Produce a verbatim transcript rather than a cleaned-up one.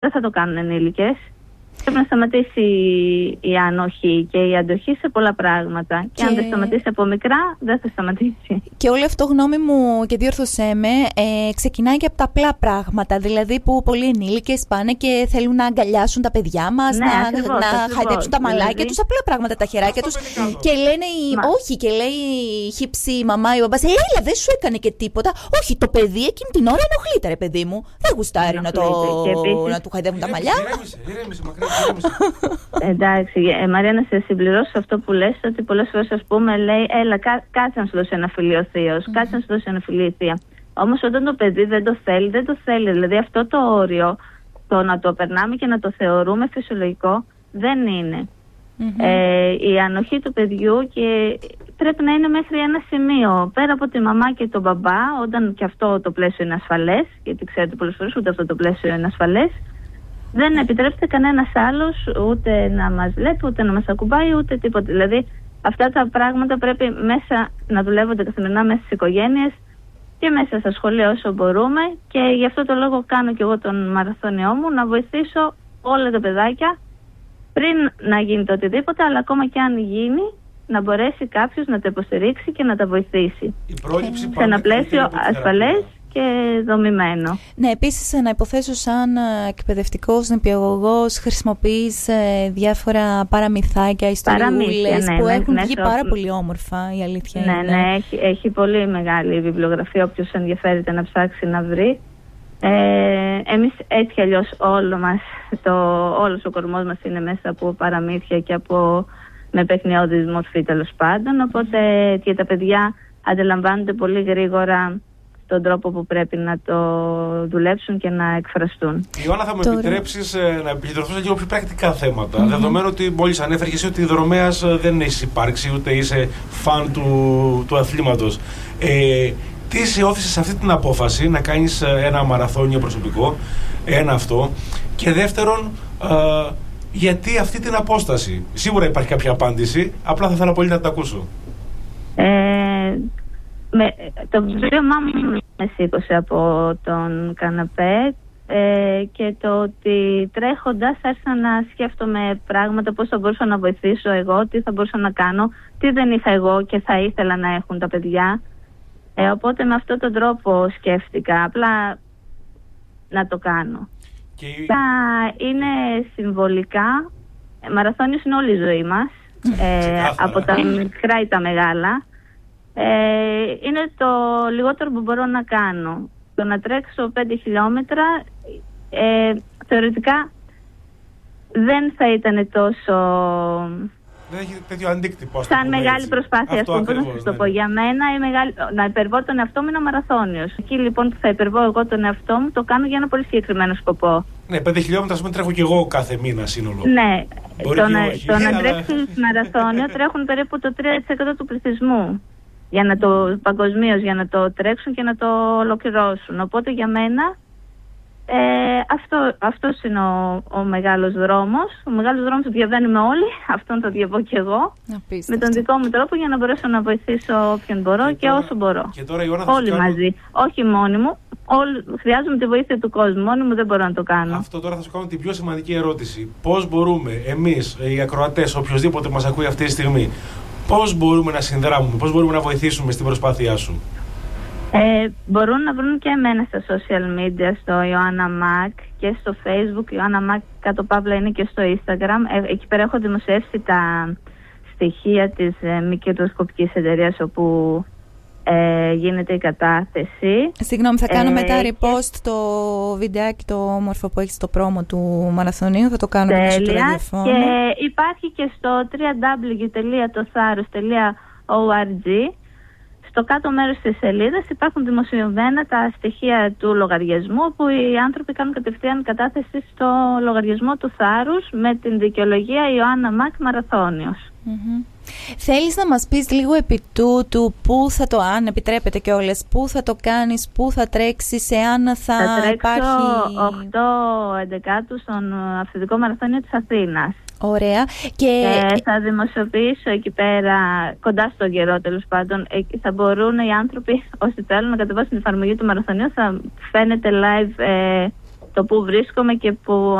δεν θα το κάνουν ενήλικες. Πρέπει να σταματήσει η ανοχή και η αντοχή σε πολλά πράγματα. Και, και αν δεν σταματήσει από μικρά, δεν θα σταματήσει. Και όλο αυτό, γνώμη μου, και διόρθωσέ με, ε, ξεκινάει και από τα απλά πράγματα. Δηλαδή που πολλοί ενήλικες πάνε και θέλουν να αγκαλιάσουν τα παιδιά μας, ναι, να, ακριβώς, να ακριβώς. χαϊδέψουν τα μαλάκια δηλαδή... τους, απλά πράγματα, τα χεράκια τους. Και λένε, η... όχι, και λέει η χύψη η μαμά, η μπαμπάς, έλα, δεν σου έκανε και τίποτα. Όχι, το παιδί εκείνη την ώρα ενοχλείται, ρε παιδί μου. Δεν γουστάρει να, το... επίσης... να του χαϊδεύουν τα μαλλιά. Εντάξει, ε, Μαρία, να σε συμπληρώσω αυτό που λες, ότι πολλές φορές, ας πούμε, λέει, έλα, κά, κάτσε να σου δώσει ένα φιλί ο θείος, mm. κάτσε να σου δώσει ένα φιλί η θεία. Όμως όταν το παιδί δεν το θέλει, δεν το θέλει. Δηλαδή αυτό το όριο, το να το περνάμε και να το θεωρούμε φυσιολογικό, δεν είναι. Mm-hmm. Ε, η ανοχή του παιδιού και πρέπει να είναι μέχρι ένα σημείο. Πέρα από τη μαμά και τον μπαμπά, όταν και αυτό το πλαίσιο είναι ασφαλές, γιατί ξέρετε πολλές φορές ούτε αυτό το πλαίσιο είναι ασφαλές, δεν επιτρέπεται κανένας άλλος ούτε να μας βλέπει, ούτε να μας ακουμπάει, ούτε τίποτα. Δηλαδή αυτά τα πράγματα πρέπει μέσα να δουλεύονται καθημερινά μέσα στις οικογένειες και μέσα στα σχολεία όσο μπορούμε, και γι' αυτό το λόγο κάνω και εγώ τον μαραθώνιό μου, να βοηθήσω όλα τα παιδάκια πριν να γίνει το οτιδήποτε, αλλά ακόμα και αν γίνει, να μπορέσει κάποιος να τα υποστηρίξει και να τα βοηθήσει σε ένα πλαίσιο ασφαλές και δομημένο. Ναι, επίσης να υποθέσω σαν εκπαιδευτικός νηπιαγωγός χρησιμοποιείς ε, διάφορα παραμυθάκια, ιστοριούλες ναι, που ναι, έχουν ναι, βγει ναι, πάρα πολύ όμορφα, η αλήθεια ναι, είναι. Ναι, έχει, έχει πολύ μεγάλη βιβλιογραφία, όποιος ενδιαφέρεται να ψάξει να βρει. Ε, εμείς έτσι αλλιώς όλο μας, το, όλος ο κορμός μας είναι μέσα από παραμύθια και από με παιχνιώδη μορφή τέλος πάντων, οπότε και τα παιδιά αντιλαμβάνονται πολύ γρήγορα τον τρόπο που πρέπει να το δουλέψουν και να εκφραστούν. Ιωάννα, θα μου Τώρα... επιτρέψεις ε, να επικεντρωθώ σε λίγο πιο πρακτικά θέματα. Mm-hmm. Δεδομένου ότι μόλις ανέφερες ότι δρομέας δεν έχεις υπάρξει, ούτε είσαι φαν του, του αθλήματος. Ε, τι σε όθησε σε αυτή την απόφαση να κάνεις ένα μαραθώνιο προσωπικό, ένα αυτό, και δεύτερον, ε, γιατί αυτή την απόσταση? Σίγουρα υπάρχει κάποια απάντηση, απλά θα ήθελα πολύ να την ακούσω. Ε, με, το βιβλίο μου με σήκωσε από τον καναπέ ε, και το ότι τρέχοντας άρχισα να σκέφτομαι πράγματα, πώς θα μπορούσα να βοηθήσω εγώ, τι θα μπορούσα να κάνω, τι δεν είχα εγώ και θα ήθελα να έχουν τα παιδιά. Ε, οπότε με αυτόν τον τρόπο σκέφτηκα απλά να το κάνω. Και... είναι συμβολικά, μαραθώνιος είναι όλη η ζωή μας, ε, από τα μικρά ή τα μεγάλα. Ε, είναι το λιγότερο που μπορώ να κάνω. Το να τρέξω πέντε χιλιόμετρα ε, θεωρητικά δεν θα ήταν τόσο... Δεν έχει τέτοιο αντίκτυπο. Σαν μεγάλη έτσι. Προσπάθεια, ας πούμε, να σας το πω. Για μένα η μεγάλη... να υπερβώ τον εαυτό μου είναι ο μαραθώνιος. Εκεί λοιπόν που θα υπερβώ εγώ τον εαυτό μου, το κάνω για ένα πολύ συγκεκριμένο σκοπό. Ναι, πέντε χιλιόμετρα, ας πούμε, τρέχω και εγώ κάθε μήνα σύνολο. Ναι, Μπορεί το, να, όχι, το αλλά... να τρέξουν μαραθώνιο τρέχουν περίπου το τρία τοις εκατό του πληθυσμού. Για να το παγκοσμίως, για να το τρέξουν και να το ολοκληρώσουν. Οπότε για μένα ε, αυτό, αυτός είναι ο, ο μεγάλος δρόμος. Ο μεγάλος δρόμος που διαβαίνουμε όλοι, αυτόν το διαβώ και εγώ. Απίστευτο. Με τον δικό μου τρόπο, για να μπορέσω να βοηθήσω όποιον μπορώ και, και τώρα, όσο μπορώ. Και τώρα, Ιωάννα, όλοι κάνω... μαζί. Όχι μόνοι μου. Όλοι, χρειάζομαι τη βοήθεια του κόσμου. Μόνοι μου δεν μπορώ να το κάνω. Αυτό τώρα θα σου κάνω την πιο σημαντική ερώτηση. Πώς μπορούμε εμείς, οι ακροατές, οποιοδήποτε μας ακούει αυτή τη στιγμή, πώς μπορούμε να συνδράμουμε, πώς μπορούμε να βοηθήσουμε στην προσπάθειά σου? Ε, μπορούν να βρουν και εμένα στα social media, στο Ιωάννα Μακ και στο Facebook. Ιωάννα Μακ κάτω παύλα είναι και στο Instagram. Ε, εκεί πέρα έχω δημοσιεύσει τα στοιχεία της ε, μη κερδοσκοπικής εταιρείας όπου ε, γίνεται η κατάθεση. Συγγνώμη, θα κάνω ε, μετά repost το βιντεάκι το όμορφο που έχει στο πρόμο του μαραθωνίου. Θα το κάνω μέσω του ραδιοφώνου. Και υπάρχει και στο double-u double-u double-u τελεία το θάρρος τελεία org. Στο κάτω μέρος της σελίδας υπάρχουν δημοσιευμένα τα στοιχεία του λογαριασμού, όπου οι άνθρωποι κάνουν κατευθείαν κατάθεση στο λογαριασμό του θάρρους με την δικαιολογία Ιωάννα Μακ Μαραθώνιος. Mm-hmm. Θέλεις να μας πεις λίγο επί τούτου πού θα το, αν επιτρέπετε κιόλας, πού θα το κάνεις, πού θα τρέξεις, εάν θα, θα τρέξω υπάρχει... οκτώ έντεκα στον αυθεντικό μαραθώνιο της Αθήνας. Ωραία. Και ε, θα δημοσιοποιήσω εκεί πέρα, κοντά στον καιρό τέλος πάντων, ε, θα μπορούν οι άνθρωποι, όσοι θέλουν, να κατεβάσουν την εφαρμογή του μαραθωνίου, θα φαίνεται live ε, το που βρίσκομαι και που